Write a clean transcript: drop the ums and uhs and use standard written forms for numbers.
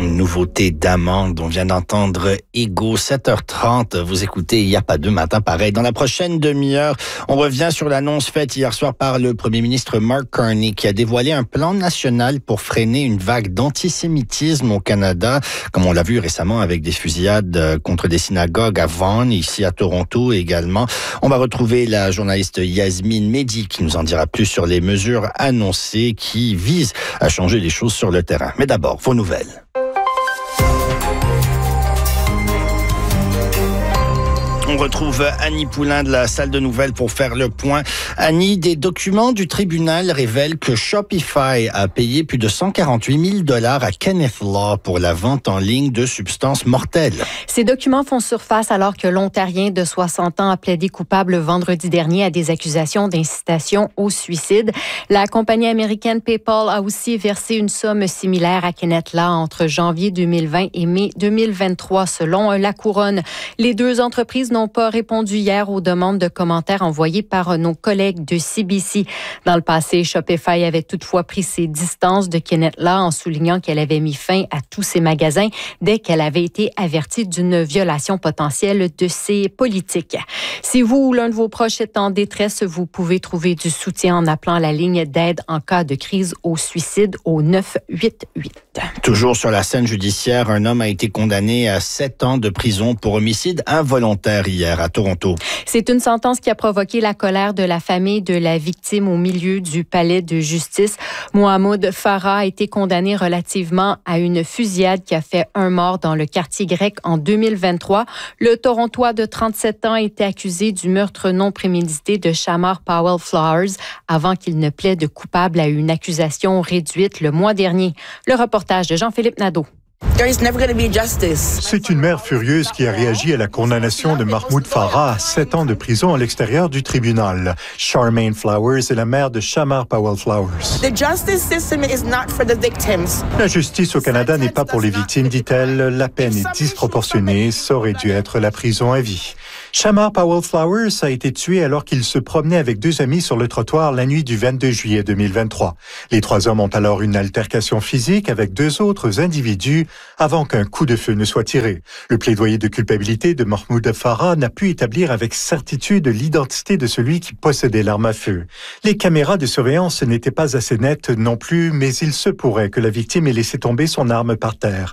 Une nouveauté d'Amande. On vient d'entendre Ego, 7h30. Vous écoutez Il n'y a pas deux matins pareil. Dans la prochaine demi-heure, on revient sur l'annonce faite hier soir par le premier ministre Mark Carney qui a dévoilé un plan national pour freiner une vague d'antisémitisme au Canada, comme on l'a vu récemment avec des fusillades contre des synagogues à Vaughan, ici à Toronto également. On va retrouver la journaliste Yasmine Mehdi qui nous en dira plus sur les mesures annoncées qui visent à changer les choses sur le terrain. Mais d'abord, vos nouvelles. On retrouve Annie Poulain de la salle de nouvelles pour faire le point. Annie, des documents du tribunal révèlent que Shopify a payé plus de 148 000 $ à Kenneth Law pour la vente en ligne de substances mortelles. Ces documents font surface alors que l'Ontarien de 60 ans a plaidé coupable vendredi dernier à des accusations d'incitation au suicide. La compagnie américaine PayPal a aussi versé une somme similaire à Kenneth Law entre janvier 2020 et mai 2023, selon La Couronne. Les deux entreprises n'ont pas répondu hier aux demandes de commentaires envoyées par nos collègues de CBC. Dans le passé, Shopify avait toutefois pris ses distances de Kenneth Law en soulignant qu'elle avait mis fin à tous ses magasins dès qu'elle avait été avertie d'une violation potentielle de ses politiques. Si vous ou l'un de vos proches est en détresse, vous pouvez trouver du soutien en appelant la ligne d'aide en cas de crise au suicide au 988. Toujours sur la scène judiciaire, un homme a été condamné à 7 ans de prison pour homicide involontaire hier à Toronto. C'est une sentence qui a provoqué la colère de la famille de la victime au milieu du palais de justice. Mohamed Farah a été condamné relativement à une fusillade qui a fait un mort dans le quartier grec en 2023. Le Torontois de 37 ans était accusé du meurtre non prémédité de Shamar Powell Flowers avant qu'il ne plaide coupable à une accusation réduite le mois dernier. Le reportage de Jean-Philippe Nadeau. C'est une mère furieuse qui a réagi à la condamnation de Mahmoud Farah à 7 ans de prison à l'extérieur du tribunal. Charmaine Flowers est la mère de Shamar Powell Flowers. La justice au Canada n'est pas pour les victimes, dit-elle. La peine est disproportionnée. Ça aurait dû être la prison à vie. Shamar Powell Flowers a été tué alors qu'il se promenait avec 2 amis sur le trottoir la nuit du 22 juillet 2023. Les 3 hommes ont alors une altercation physique avec 2 autres individus avant qu'un coup de feu ne soit tiré. Le plaidoyer de culpabilité de Mahmoud Farah n'a pu établir avec certitude l'identité de celui qui possédait l'arme à feu. Les caméras de surveillance n'étaient pas assez nettes non plus, mais il se pourrait que la victime ait laissé tomber son arme par terre.